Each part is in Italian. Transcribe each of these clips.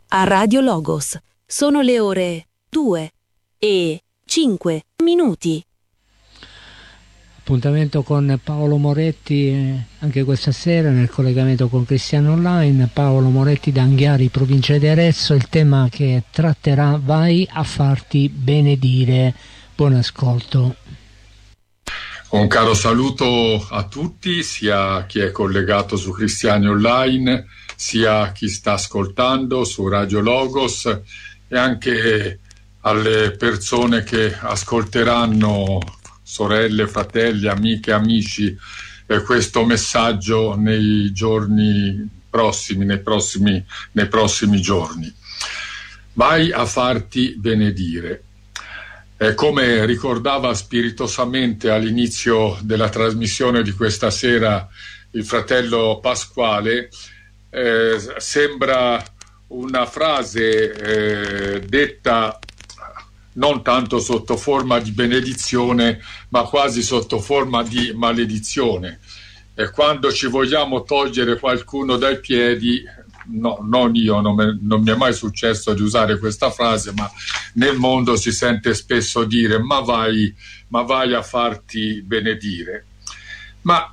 a Radio Logos. Sono le ore 2:05. Appuntamento con Paolo Moretti anche questa sera nel collegamento con Cristiano Online. Paolo Moretti da Anghiari, provincia di Arezzo. Il tema che tratterà: vai a farti benedire. Buon ascolto. Un caro saluto a tutti, sia chi è collegato su Cristiani Online, sia chi sta ascoltando su Radio Logos, e anche alle persone che ascolteranno, sorelle, fratelli, amiche, amici, questo messaggio nei giorni prossimi, nei prossimi giorni. Vai a farti benedire. Come ricordava spiritosamente all'inizio della trasmissione di questa sera il fratello Pasquale, sembra una frase detta non tanto sotto forma di benedizione, ma quasi sotto forma di maledizione. E quando ci vogliamo togliere qualcuno dai piedi, no, non io, non mi è mai successo di usare questa frase, ma nel mondo si sente spesso dire ma vai a farti benedire. Ma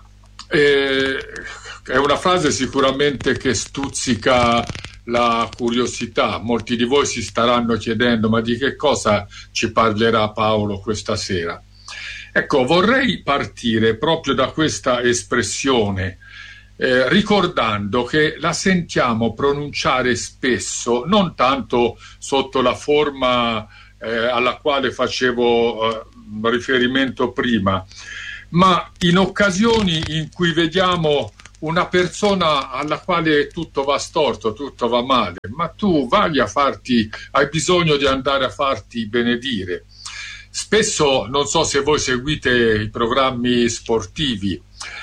è una frase sicuramente che stuzzica la curiosità. Molti di voi si staranno chiedendo: ma di che cosa ci parlerà Paolo questa sera? Ecco, vorrei partire proprio da questa espressione, ricordando che la sentiamo pronunciare spesso, non tanto sotto la forma alla quale facevo riferimento prima, ma in occasioni in cui vediamo una persona alla quale tutto va storto, tutto va male, ma tu hai bisogno di andare a farti benedire. Spesso, non so se voi seguite i programmi sportivi,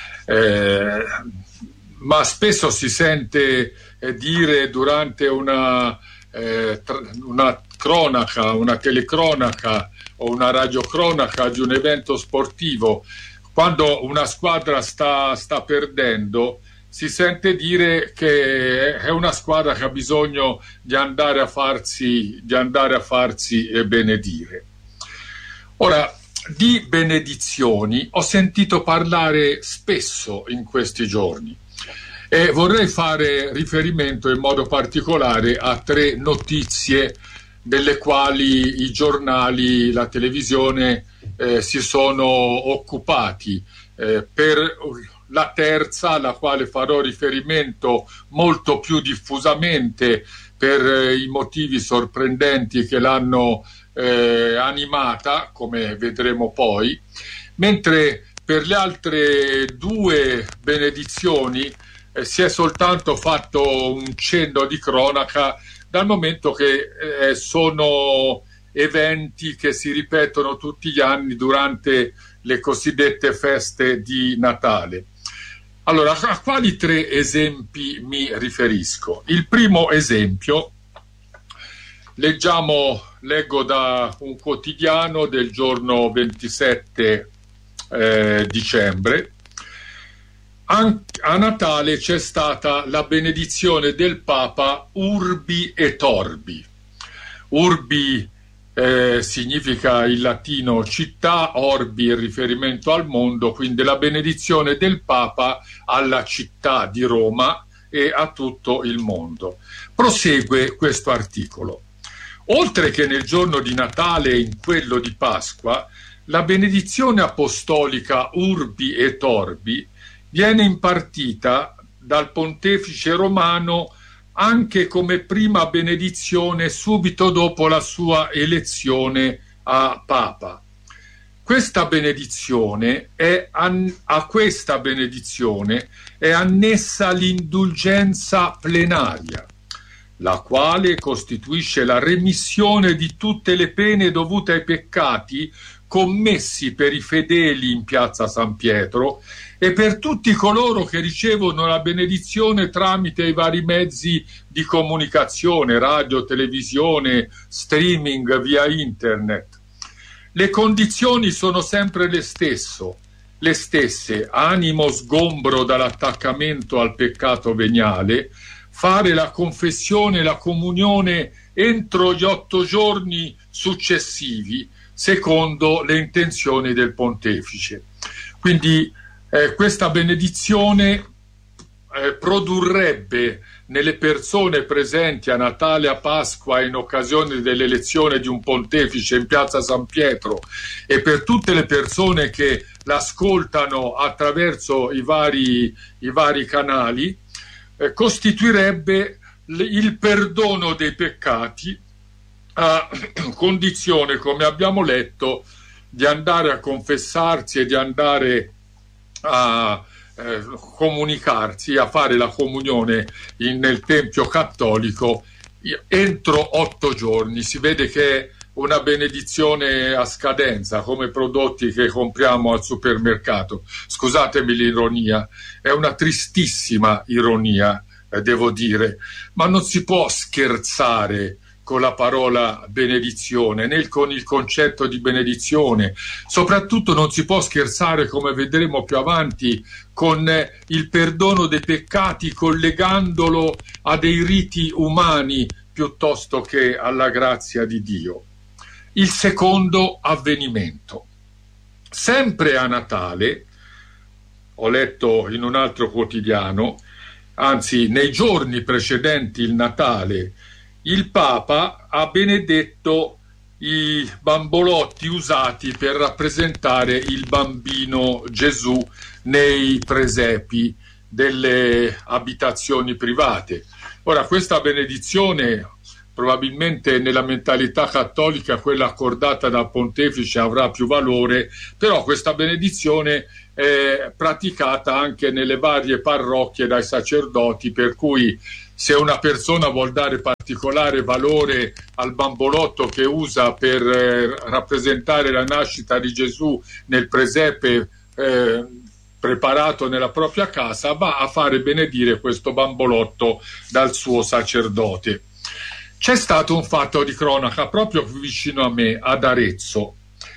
ma spesso si sente dire durante una cronaca, una telecronaca o una radiocronaca di un evento sportivo, quando una squadra sta perdendo, si sente dire che è una squadra che ha bisogno di andare a farsi benedire. Ora, di benedizioni ho sentito parlare spesso in questi giorni e vorrei fare riferimento in modo particolare a 3 notizie delle quali i giornali, la televisione si sono occupati. Per la terza, alla quale farò riferimento molto più diffusamente per i motivi sorprendenti che l'hanno animata, come vedremo poi, mentre per le altre 2 benedizioni si è soltanto fatto un cenno di cronaca, dal momento che sono eventi che si ripetono tutti gli anni durante le cosiddette feste di Natale. Allora, a quali 3 esempi mi riferisco? Il primo esempio, leggo da un quotidiano del giorno 27 dicembre. A Natale c'è stata la benedizione del Papa Urbi et Orbi. Urbi significa in latino città, orbi è riferimento al mondo, quindi la benedizione del Papa alla città di Roma e a tutto il mondo. Prosegue questo articolo. Oltre che nel giorno di Natale e in quello di Pasqua, la benedizione apostolica Urbi et Orbi viene impartita dal pontefice romano anche come prima benedizione subito dopo la sua elezione a Papa. A questa benedizione è annessa l'indulgenza plenaria, la quale costituisce la remissione di tutte le pene dovute ai peccati commessi per i fedeli in piazza San Pietro e per tutti coloro che ricevono la benedizione tramite i vari mezzi di comunicazione, radio, televisione, streaming via internet. Le condizioni sono sempre le stesse: animo sgombro dall'attaccamento al peccato veniale, fare la confessione e la comunione entro gli 8 giorni successivi, secondo le intenzioni del pontefice. Quindi questa benedizione produrrebbe nelle persone presenti a Natale, a Pasqua, in occasione dell'elezione di un pontefice in piazza San Pietro, e per tutte le persone che l'ascoltano attraverso i vari canali, costituirebbe il perdono dei peccati, a condizione, come abbiamo letto, di andare a confessarsi e di andare a comunicarsi, a fare la comunione nel Tempio cattolico entro 8 giorni. Si vede che è una benedizione a scadenza, come prodotti che compriamo al supermercato. Scusatemi l'ironia, è una tristissima ironia, devo dire, ma non si può scherzare con la parola benedizione, né con il concetto di benedizione. Soprattutto non si può scherzare, come vedremo più avanti, con il perdono dei peccati, collegandolo a dei riti umani piuttosto che alla grazia di Dio. Il secondo avvenimento. Sempre a Natale, ho letto in un altro quotidiano, anzi nei giorni precedenti il Natale, il Papa ha benedetto i bambolotti usati per rappresentare il bambino Gesù nei presepi delle abitazioni private. Ora, questa benedizione, probabilmente nella mentalità cattolica quella accordata dal pontefice avrà più valore, però questa benedizione è praticata anche nelle varie parrocchie dai sacerdoti, per cui se una persona vuol dare particolare valore al bambolotto che usa per rappresentare la nascita di Gesù nel presepe preparato nella propria casa, va a fare benedire questo bambolotto dal suo sacerdote. C'è stato un fatto di cronaca proprio vicino a me, ad Arezzo.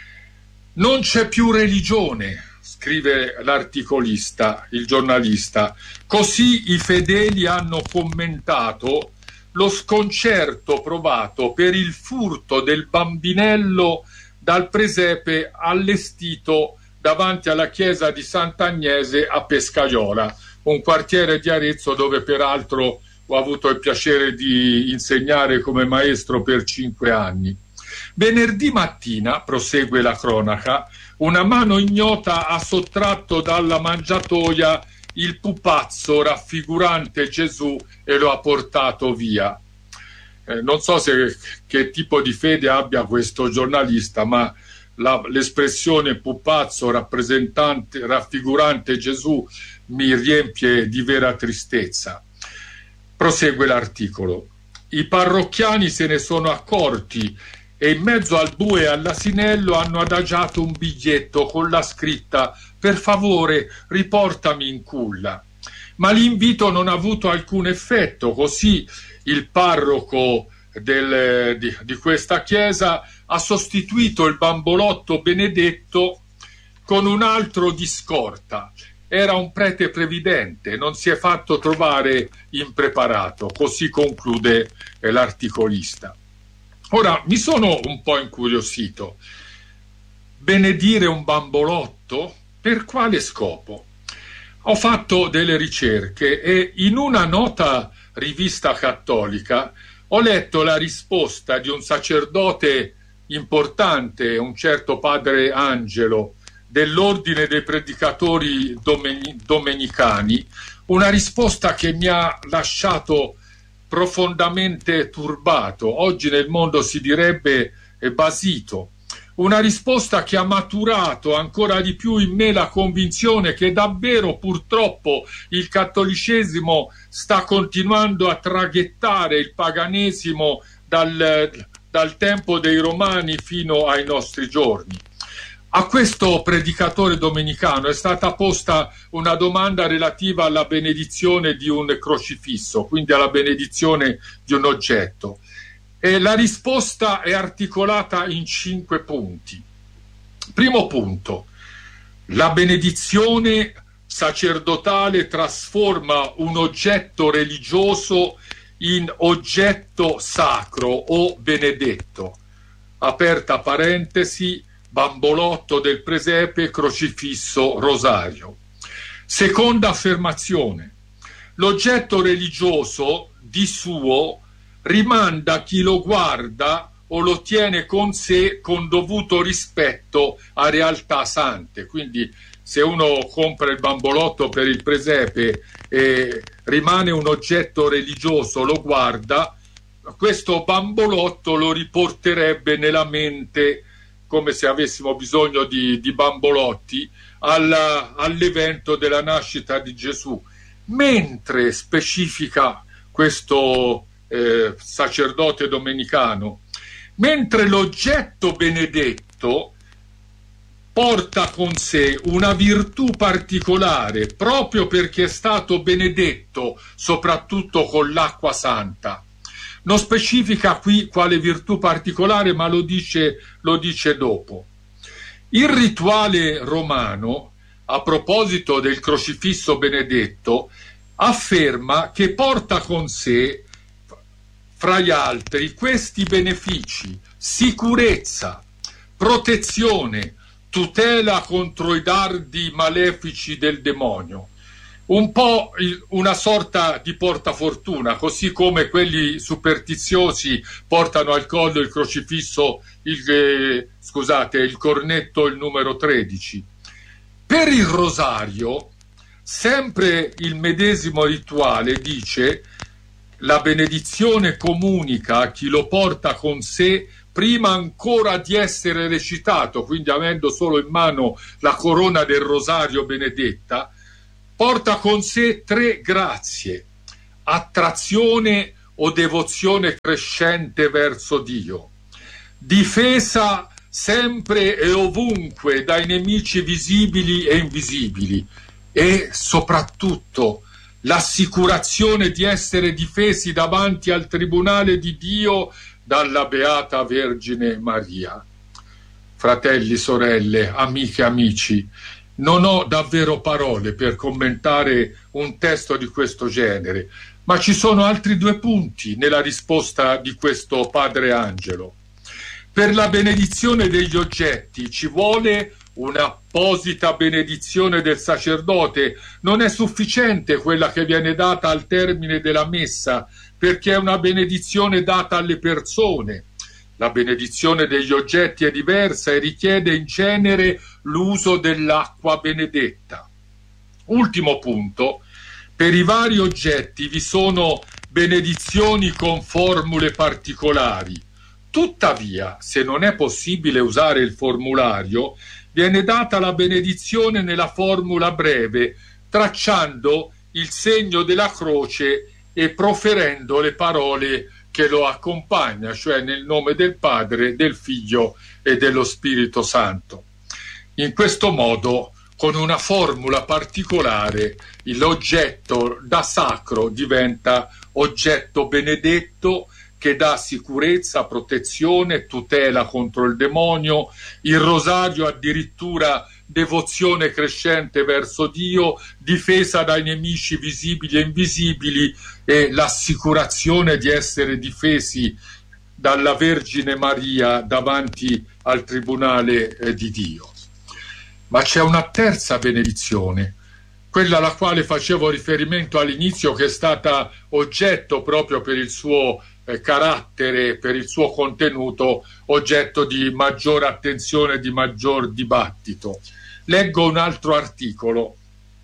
Non c'è più religione, scrive l'articolista, il giornalista. Così i fedeli hanno commentato lo sconcerto provato per il furto del bambinello dal presepe allestito davanti alla chiesa di Sant'Agnese a Pescaiola, un quartiere di Arezzo dove peraltro ho avuto il piacere di insegnare come maestro per 5 anni. Venerdì mattina, prosegue la cronaca, una mano ignota ha sottratto dalla mangiatoia il pupazzo raffigurante Gesù e lo ha portato via. Non so che tipo di fede abbia questo giornalista, ma l'espressione pupazzo raffigurante Gesù mi riempie di vera tristezza. Prosegue l'articolo. I parrocchiani se ne sono accorti e in mezzo al bue e all'asinello hanno adagiato un biglietto con la scritta «Per favore, riportami in culla». Ma l'invito non ha avuto alcun effetto, così il parroco di questa chiesa ha sostituito il bambolotto benedetto con un altro di scorta. Era un prete previdente, non si è fatto trovare impreparato, così conclude l'articolista. Ora, mi sono un po' incuriosito. Benedire un bambolotto? Per quale scopo? Ho fatto delle ricerche e in una nota rivista cattolica ho letto la risposta di un sacerdote importante, un certo padre Angelo, dell'ordine dei predicatori domenicani, una risposta che mi ha lasciato profondamente turbato, oggi nel mondo si direbbe basito, una risposta che ha maturato ancora di più in me la convinzione che davvero purtroppo il cattolicesimo sta continuando a traghettare il paganesimo dal tempo dei Romani fino ai nostri giorni. A questo predicatore domenicano è stata posta una domanda relativa alla benedizione di un crocifisso, quindi alla benedizione di un oggetto. E la risposta è articolata in 5 punti. Primo punto: la benedizione sacerdotale trasforma un oggetto religioso in oggetto sacro o benedetto. Aperta parentesi, bambolotto del presepe, crocifisso, rosario. Seconda affermazione: l'oggetto religioso di suo rimanda chi lo guarda o lo tiene con sé con dovuto rispetto a realtà sante. Quindi se uno compra il bambolotto per il presepe e rimane un oggetto religioso, lo guarda, questo bambolotto lo riporterebbe nella mente, come se avessimo bisogno di bambolotti, all'evento della nascita di Gesù. Mentre specifica questo sacerdote domenicano, mentre l'oggetto benedetto porta con sé una virtù particolare proprio perché è stato benedetto soprattutto con l'acqua santa. Non specifica qui quale virtù particolare, ma lo dice dopo. Il rituale romano, a proposito del crocifisso benedetto, afferma che porta con sé, fra gli altri, questi benefici: sicurezza, protezione, tutela contro i dardi malefici del demonio. Un po' una sorta di portafortuna, così come quelli superstiziosi portano al collo il crocifisso, il cornetto, il numero 13. Per il rosario, sempre il medesimo rituale dice: la benedizione comunica a chi lo porta con sé prima ancora di essere recitato, quindi avendo solo in mano la corona del rosario benedetta, porta con sé 3 grazie: attrazione o devozione crescente verso Dio, difesa sempre e ovunque dai nemici visibili e invisibili, e soprattutto l'assicurazione di essere difesi davanti al tribunale di Dio dalla Beata Vergine Maria. Fratelli, sorelle, amiche, amici, non ho davvero parole per commentare un testo di questo genere, ma ci sono altri 2 punti nella risposta di questo padre Angelo. Per la benedizione degli oggetti ci vuole un'apposita benedizione del sacerdote. Non è sufficiente quella che viene data al termine della messa, perché è una benedizione data alle persone. La benedizione degli oggetti è diversa e richiede in genere l'uso dell'acqua benedetta. Ultimo punto: per i vari oggetti vi sono benedizioni con formule particolari. Tuttavia, se non è possibile usare il formulario, viene data la benedizione nella formula breve, tracciando il segno della croce e proferendo le parole che lo accompagna, cioè nel nome del Padre, del Figlio e dello Spirito Santo. In questo modo, con una formula particolare, l'oggetto da sacro diventa oggetto benedetto, che dà sicurezza, protezione, tutela contro il demonio, il rosario addirittura devozione crescente verso Dio, difesa dai nemici visibili e invisibili, e l'assicurazione di essere difesi dalla Vergine Maria davanti al tribunale di Dio. Ma c'è una terza benedizione, quella alla quale facevo riferimento all'inizio, che è stata oggetto proprio per il suo carattere, per il suo contenuto, oggetto di maggiore attenzione, di maggior dibattito. Leggo un altro articolo.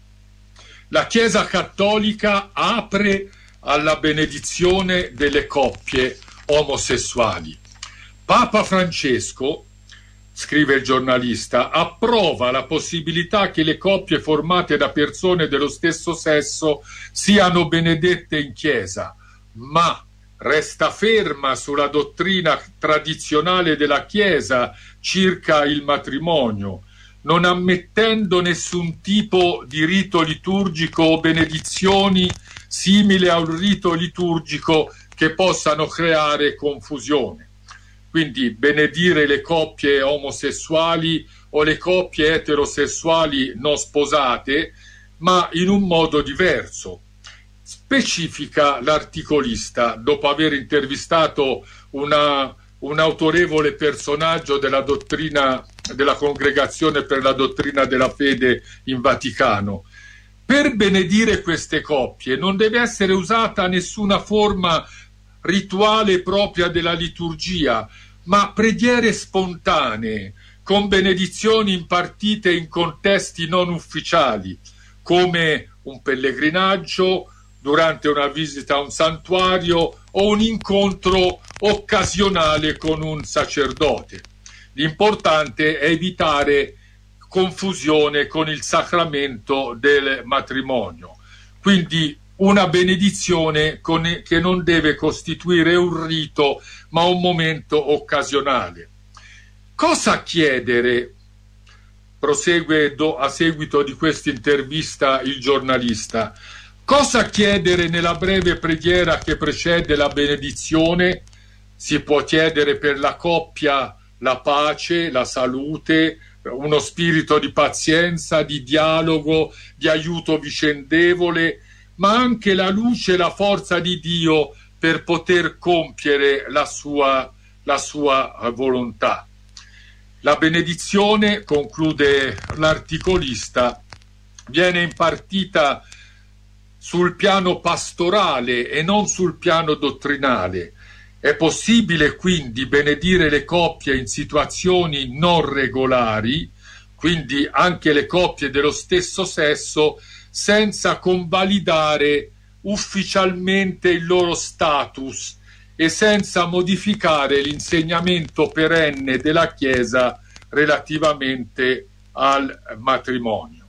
La Chiesa Cattolica apre alla benedizione delle coppie omosessuali. Papa Francesco, scrive il giornalista, approva la possibilità che le coppie formate da persone dello stesso sesso siano benedette in Chiesa, ma resta ferma sulla dottrina tradizionale della Chiesa circa il matrimonio, non ammettendo nessun tipo di rito liturgico o benedizioni simile a un rito liturgico che possano creare confusione. Quindi benedire le coppie omosessuali o le coppie eterosessuali non sposate ma in un modo diverso. Specifica l'articolista, dopo aver intervistato un autorevole personaggio della dottrina della Congregazione per la dottrina della fede in Vaticano. Per benedire queste coppie non deve essere usata nessuna forma rituale propria della liturgia, ma preghiere spontanee, con benedizioni impartite in contesti non ufficiali, come un pellegrinaggio, durante una visita a un santuario o un incontro occasionale con un sacerdote. L'importante è evitare confusione con il sacramento del matrimonio. Quindi una benedizione che non deve costituire un rito, ma un momento occasionale. Cosa chiedere? Prosegue a seguito di questa intervista il giornalista. Cosa chiedere nella breve preghiera che precede la benedizione? Si può chiedere per la coppia la pace, la salute, uno spirito di pazienza, di dialogo, di aiuto vicendevole, ma anche la luce e la forza di Dio per poter compiere la sua volontà. La benedizione, conclude l'articolista, viene impartita sul piano pastorale e non sul piano dottrinale. È possibile quindi benedire le coppie in situazioni non regolari, quindi anche le coppie dello stesso sesso, senza convalidare ufficialmente il loro status e senza modificare l'insegnamento perenne della Chiesa relativamente al matrimonio.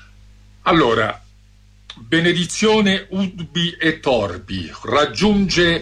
Allora, benedizione Urbi et Orbi raggiunge